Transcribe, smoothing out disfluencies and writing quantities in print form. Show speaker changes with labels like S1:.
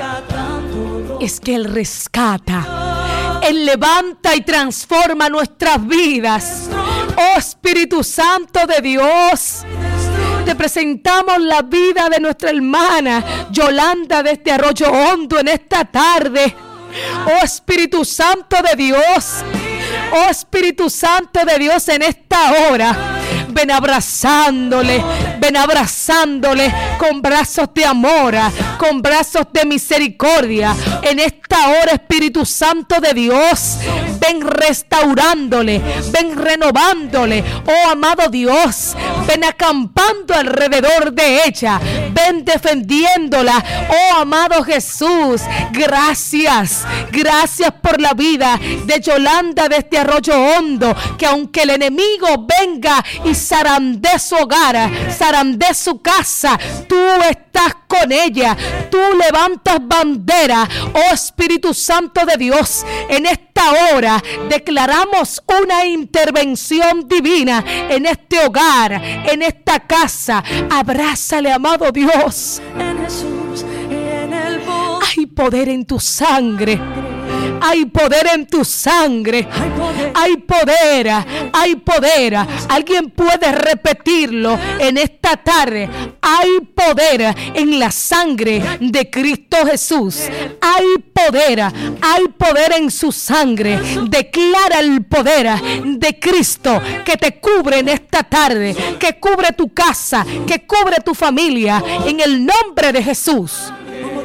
S1: es que Él rescata, Él levanta y transforma nuestras vidas. Oh Espíritu Santo de Dios, te presentamos la vida de nuestra hermana Yolanda desde Arroyo Hondo en esta tarde. Oh Espíritu Santo de Dios, oh Espíritu Santo de Dios, en esta hora ven abrazándole con brazos de amor, con brazos de misericordia. En esta hora, Espíritu Santo de Dios, ven restaurándole, ven renovándole. Oh amado Dios, ven acampando alrededor de ella, ven defendiéndola. Oh amado Jesús, gracias por la vida de Yolanda desde Arroyo Hondo, que aunque el enemigo venga y zarandee su hogar, zarandee su casa, tú estás con ella, tú levantas bandera. Oh Espíritu Santo de Dios, en esta hora declaramos una intervención divina en este hogar, en esta casa. Abrázale, amado Dios. Hay poder en tu sangre. Hay poder en tu sangre. Hay poder. Alguien puede repetirlo en esta tarde. Hay poder en la sangre de Cristo Jesús. Hay poder en su sangre. Declara el poder de Cristo que te cubre en esta tarde, que cubre tu casa, que cubre tu familia, en el nombre de Jesús.